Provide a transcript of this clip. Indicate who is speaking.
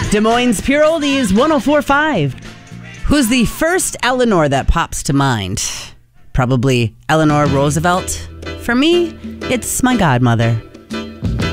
Speaker 1: Des Moines Pure Oldies 104.5. Who's the first Eleanor that pops to mind? Probably Eleanor Roosevelt. For me, it's my godmother.